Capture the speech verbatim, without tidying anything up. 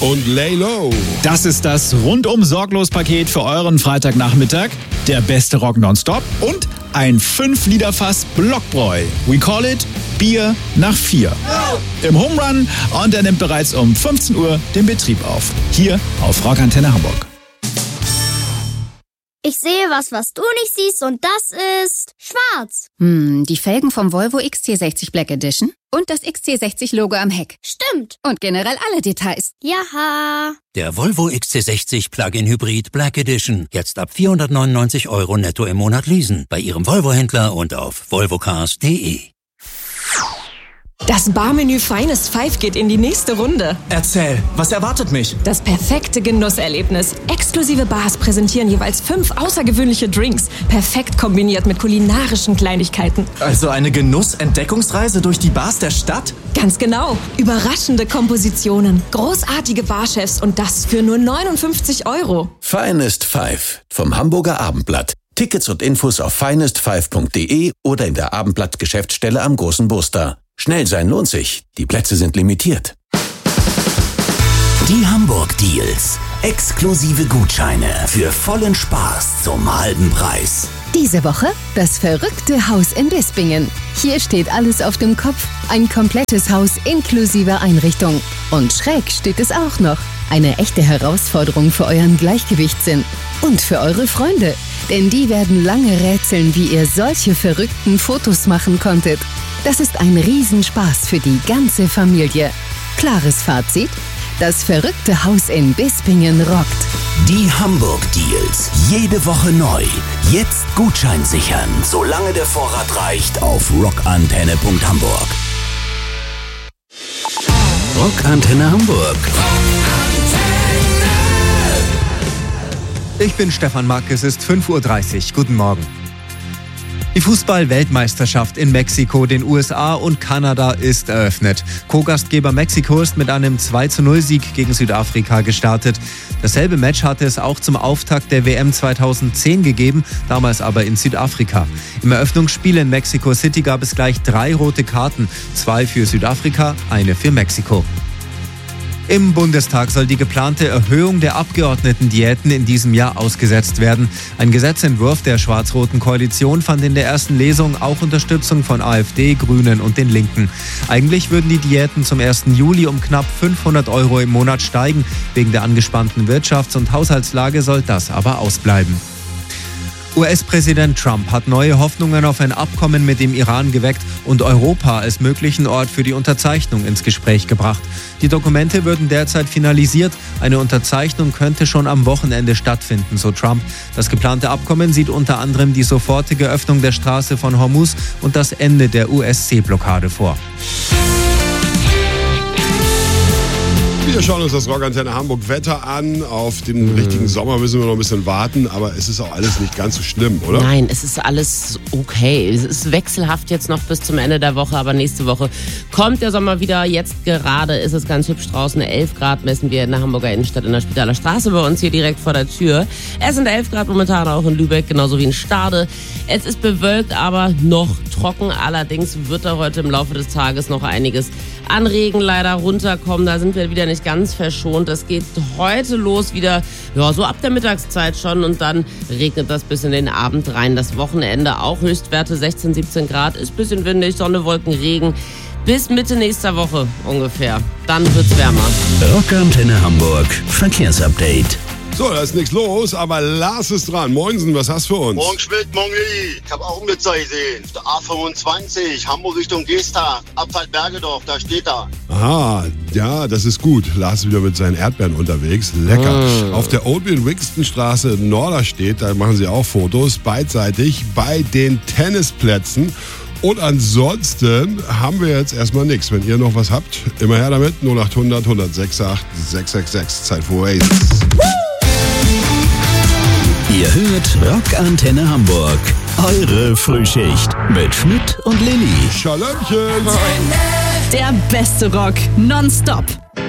und Lay Low. Das ist das Rundum-Sorglos-Paket für euren Freitagnachmittag. Der beste Rock nonstop und ein fünf Liter Fass Blockbräu. We call it Bier nach vier. Im Home Run und er nimmt bereits um fünfzehn Uhr den Betrieb auf. Hier auf Rockantenne Hamburg. Ich sehe was, was du nicht siehst, und das ist schwarz. Hm, die Felgen vom Volvo X C sechzig Black Edition und das X C sechzig Logo am Heck. Stimmt. Und generell alle Details. Jaha. Der Volvo X C sechzig Plug-in Hybrid Black Edition. Jetzt ab vierhundertneunundneunzig Euro netto im Monat leasen. Bei Ihrem Volvo-Händler und auf volvocars punkt de. Das Barmenü Finest Five geht in die nächste Runde. Erzähl, was erwartet mich? Das perfekte Genusserlebnis. Exklusive Bars präsentieren jeweils fünf außergewöhnliche Drinks. Perfekt kombiniert mit kulinarischen Kleinigkeiten. Also eine Genuss-Entdeckungsreise durch die Bars der Stadt? Ganz genau. Überraschende Kompositionen, großartige Barchefs und das für nur neunundfünfzig Euro. Finest Five vom Hamburger Abendblatt. Tickets und Infos auf finest five punkt de oder in der Abendblatt-Geschäftsstelle am Großen Buster. Schnell sein lohnt sich. Die Plätze sind limitiert. Die Hamburg Deals. Exklusive Gutscheine für vollen Spaß zum halben Preis. Diese Woche das verrückte Haus in Bispingen. Hier steht alles auf dem Kopf. Ein komplettes Haus inklusive Einrichtung. Und schräg steht es auch noch. Eine echte Herausforderung für euren Gleichgewichtssinn. Und für eure Freunde. Denn die werden lange rätseln, wie ihr solche verrückten Fotos machen konntet. Das ist ein Riesenspaß für die ganze Familie. Klares Fazit: Das verrückte Haus in Bispingen rockt. Die Hamburg Deals. Jede Woche neu. Jetzt Gutschein sichern, solange der Vorrat reicht, auf rockantenne punkt hamburg. Rockantenne Hamburg. Ich bin Stefan Mack, es ist fünf Uhr dreißig. Guten Morgen. Die Fußball-Weltmeisterschaft in Mexiko, den U S A und Kanada ist eröffnet. Co-Gastgeber Mexiko ist mit einem zwei zu null Sieg gegen Südafrika gestartet. Dasselbe Match hatte es auch zum Auftakt der W M zweitausendzehn gegeben, damals aber in Südafrika. Im Eröffnungsspiel in Mexico City gab es gleich drei rote Karten, zwei für Südafrika, eine für Mexiko. Im Bundestag soll die geplante Erhöhung der Abgeordnetendiäten in diesem Jahr ausgesetzt werden. Ein Gesetzentwurf der schwarz-roten Koalition fand in der ersten Lesung auch Unterstützung von AfD, Grünen und den Linken. Eigentlich würden die Diäten zum ersten Juli um knapp fünfhundert Euro im Monat steigen. Wegen der angespannten Wirtschafts- und Haushaltslage soll das aber ausbleiben. U S-Präsident Trump hat neue Hoffnungen auf ein Abkommen mit dem Iran geweckt und Europa als möglichen Ort für die Unterzeichnung ins Gespräch gebracht. Die Dokumente würden derzeit finalisiert. Eine Unterzeichnung könnte schon am Wochenende stattfinden, so Trump. Das geplante Abkommen sieht unter anderem die sofortige Öffnung der Straße von Hormuz und das Ende der U S-Seeblockade vor. Wir schauen uns das Rockantenne Hamburg Wetter an. Auf den mhm. richtigen Sommer müssen wir noch ein bisschen warten, aber es ist auch alles nicht ganz so schlimm, oder? Nein, es ist alles okay. Es ist wechselhaft jetzt noch bis zum Ende der Woche, aber nächste Woche kommt der Sommer wieder. Jetzt gerade ist es ganz hübsch draußen. elf Grad messen wir in der Hamburger Innenstadt in der Spitaler Straße bei uns hier direkt vor der Tür. Es sind elf Grad momentan auch in Lübeck, genauso wie in Stade. Es ist bewölkt, aber noch trocken. Allerdings wird da heute im Laufe des Tages noch einiges an Regen leider runterkommen. Da sind wir wieder nicht ganz verschont. Das geht heute los wieder, ja, so ab der Mittagszeit schon, und dann regnet das bis in den Abend rein. Das Wochenende auch Höchstwerte sechzehn, siebzehn Grad, ist ein bisschen windig, Sonne, Wolken, Regen. Bis Mitte nächster Woche ungefähr. Dann wird's wärmer. Rockantenne Hamburg Verkehrsupdate. So, da ist nichts los, aber Lars ist dran. Moinsen, was hast du für uns? Morgen Schmidt, morgen Lilly. Ich habe auch ein Blitzer gesehen. Der A fünfundzwanzig, Hamburg Richtung Geestag, Abfahrt Bergedorf, da steht er. Aha, ja, das ist gut. Lars ist wieder mit seinen Erdbeeren unterwegs. Lecker. Mm. Auf der Oldfield-Wixton-Straße in Norderstedt, da machen sie auch Fotos, beidseitig bei den Tennisplätzen. Und ansonsten haben wir jetzt erstmal nichts. Wenn ihr noch was habt, immer her damit. null acht hundert, hundertsechsundachtzig, sechshundertsechsundsechzig. Zeit für Waze. Ihr hört Rockantenne Hamburg. Eure Frühschicht mit Schmidt und Lilly. Schalömchen. Der beste Rock nonstop.